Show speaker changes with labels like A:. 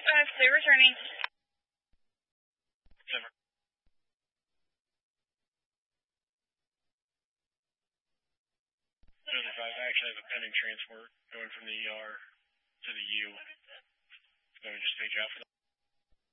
A: Clear returning.
B: Over. I actually have a pending transport going from the ER to the U. Let me just page out for that.